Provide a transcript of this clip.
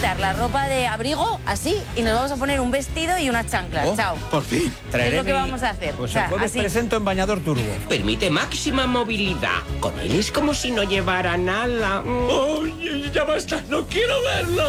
quitar la ropa de abrigo, así, y nos vamos a poner un vestido y unas chanclas. Oh, Chao. por fin. Es lo que vamos a hacer. Pues O sea, el jueves así. presento en bañador turbo. Permite máxima movilidad. Con él es como si no llevara nada. ¡Oye, ya basta! ¡No quiero verlo!